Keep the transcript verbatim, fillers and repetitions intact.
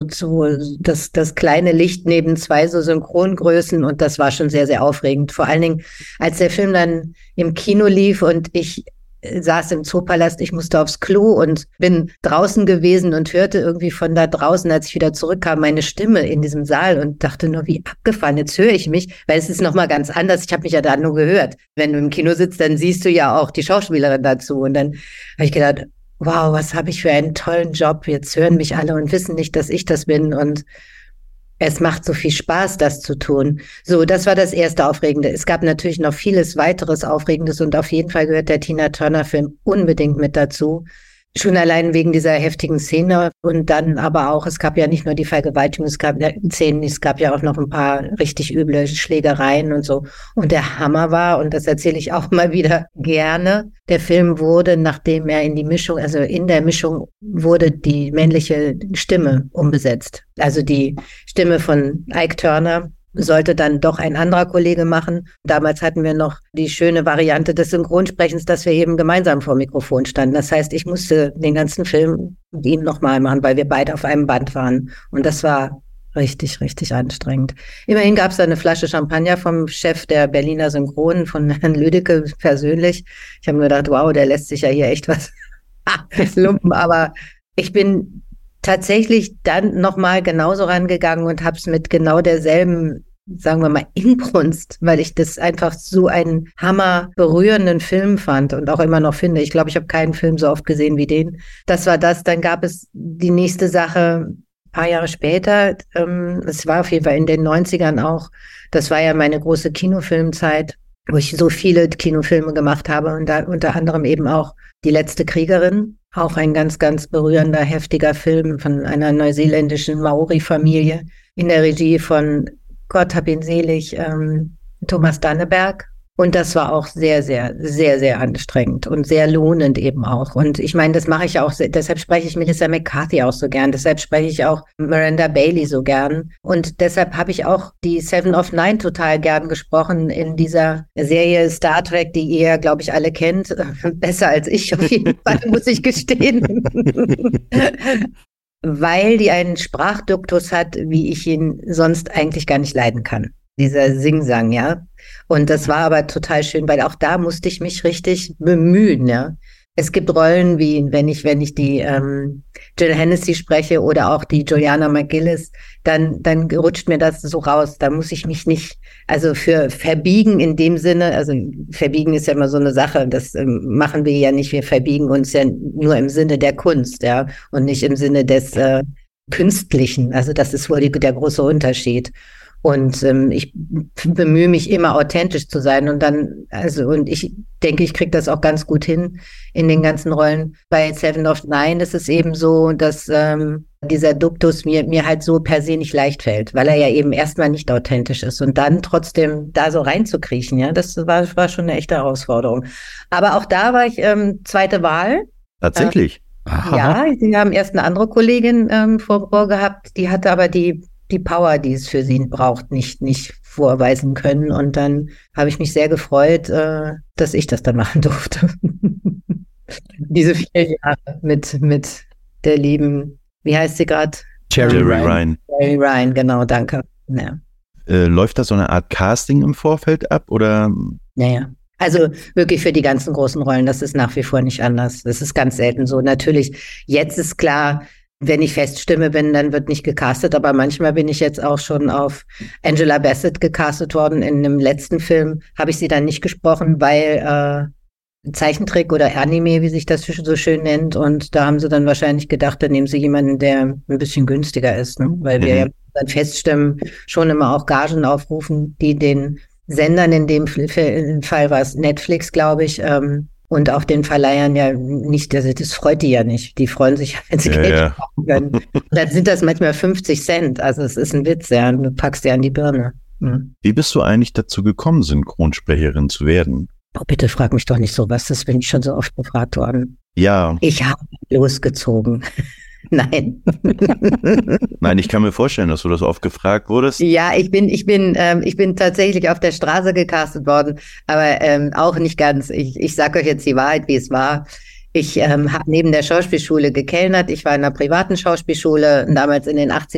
und so das, das kleine Licht neben zwei so Synchrongrößen und das war schon sehr, sehr aufregend. Vor allen Dingen, als der Film dann im Kino lief und ich saß im Zoopalast, ich musste aufs Klo und bin draußen gewesen und hörte irgendwie von da draußen, als ich wieder zurückkam, meine Stimme in diesem Saal und dachte nur, wie abgefahren, jetzt höre ich mich, weil es ist nochmal ganz anders, ich habe mich ja da nur gehört. Wenn du im Kino sitzt, dann siehst du ja auch die Schauspielerin dazu und dann habe ich gedacht, wow, was habe ich für einen tollen Job, jetzt hören mich alle und wissen nicht, dass ich das bin und es macht so viel Spaß, das zu tun. So, das war das erste Aufregende. Es gab natürlich noch vieles weiteres Aufregendes und auf jeden Fall gehört der Tina Turner-Film unbedingt mit dazu. Schon allein wegen dieser heftigen Szene und dann aber auch, es gab ja nicht nur die Vergewaltigung, es gab ja Szenen, es gab ja auch noch ein paar richtig üble Schlägereien und so. Und der Hammer war, und das erzähle ich auch mal wieder gerne, der Film wurde, nachdem er in die Mischung, also in der Mischung wurde die männliche Stimme umbesetzt. Also die Stimme von Ike Turner sollte dann doch ein anderer Kollege machen. Damals hatten wir noch die schöne Variante des Synchronsprechens, dass wir eben gemeinsam vor dem Mikrofon standen. Das heißt, ich musste den ganzen Film mit ihm nochmal machen, weil wir beide auf einem Band waren. Und das war richtig, richtig anstrengend. Immerhin gab es da eine Flasche Champagner vom Chef der Berliner Synchronen, von Herrn Lüdecke persönlich. Ich habe mir gedacht, wow, der lässt sich ja hier echt was lumpen. Aber ich bin tatsächlich dann nochmal genauso rangegangen und habe es mit genau derselben, sagen wir mal, Inbrunst, weil ich das einfach so einen hammerberührenden Film fand und auch immer noch finde. Ich glaube, ich habe keinen Film so oft gesehen wie den. Das war das. Dann gab es die nächste Sache, ein paar Jahre später. Ähm, es war auf jeden Fall in den neunzigern auch. Das war ja meine große Kinofilmzeit, wo ich so viele Kinofilme gemacht habe und da unter anderem eben auch Die letzte Kriegerin. Auch ein ganz, ganz berührender, heftiger Film von einer neuseeländischen Maori-Familie in der Regie von, Gott hab ihn selig, ähm, Thomas Danneberg. Und das war auch sehr, sehr, sehr, sehr anstrengend und sehr lohnend eben auch. Und ich meine, das mache ich auch, deshalb spreche ich Melissa McCarthy auch so gern, deshalb spreche ich auch Miranda Bailey so gern. Und deshalb habe ich auch die Seven of Nine total gern gesprochen in dieser Serie Star Trek, die ihr, glaube ich, alle kennt. Besser als ich auf jeden Fall, muss ich gestehen. Weil die einen Sprachduktus hat, wie ich ihn sonst eigentlich gar nicht leiden kann. Dieser Singsang, ja. Und das war aber total schön, weil auch da musste ich mich richtig bemühen, ja. Es gibt Rollen wie, wenn ich, wenn ich die ähm, Jill Hennessy spreche oder auch die Juliana McGillis, dann, dann rutscht mir das so raus. Da muss ich mich nicht, also für verbiegen in dem Sinne, also verbiegen ist ja immer so eine Sache, das ähm, machen wir ja nicht, wir verbiegen uns ja nur im Sinne der Kunst, ja, und nicht im Sinne des äh, Künstlichen. Also das ist wohl die, der große Unterschied. Und ähm, ich bemühe mich immer authentisch zu sein und dann, also und ich denke, ich kriege das auch ganz gut hin in den ganzen Rollen. Bei Seven of Nine ist es eben so, dass ähm, dieser Duktus mir mir halt so per se nicht leicht fällt, weil er ja eben erstmal nicht authentisch ist und dann trotzdem da so reinzukriechen, ja, das war war schon eine echte Herausforderung. Aber auch da war ich ähm, zweite Wahl. Tatsächlich? Äh, ja, sie haben erst eine andere Kollegin ähm, vor, vor gehabt, die hatte aber die die Power, die es für sie braucht, nicht nicht vorweisen können. Und dann habe ich mich sehr gefreut, äh, dass ich das dann machen durfte. Diese vier Jahre mit mit der lieben, wie heißt sie gerade? Cherry Ryan. Cherry Ryan, genau, danke. Ja. Äh, läuft da so eine Art Casting im Vorfeld ab, oder? Naja. Also wirklich für die ganzen großen Rollen, das ist nach wie vor nicht anders. Das ist ganz selten so. Natürlich, jetzt ist klar, wenn ich Feststimme bin, dann wird nicht gecastet, aber manchmal bin ich jetzt auch schon auf Angela Bassett gecastet worden. In einem letzten Film habe ich sie dann nicht gesprochen, weil äh, Zeichentrick oder Anime, wie sich das so schön nennt. Und da haben sie dann wahrscheinlich gedacht, dann nehmen sie jemanden, der ein bisschen günstiger ist, ne? Weil wir mhm. ja dann Feststimmen schon immer auch Gagen aufrufen, die den Sendern, in dem Fall war es Netflix, glaube ich, ähm, und auch den Verleihern ja nicht, also das freut die ja nicht. Die freuen sich, wenn sie ja, Geld ja. machen können. Dann sind das manchmal fünfzig Cent. Also es ist ein Witz, ja. Du packst dir an die Birne. Hm. Wie bist du eigentlich dazu gekommen, Synchronsprecherin zu werden? Oh, bitte frag mich doch nicht sowas. Das bin ich schon so oft gefragt worden. Ja. Ich habe losgezogen. Nein. Nein, ich kann mir vorstellen, dass du das oft gefragt wurdest. Ja, ich bin, ich bin, ähm, ich bin tatsächlich auf der Straße gecastet worden, aber ähm, auch nicht ganz. Ich, ich sag euch jetzt die Wahrheit, wie es war. Ich ähm, habe neben der Schauspielschule gekellnert. Ich war in einer privaten Schauspielschule, damals in den achtzigern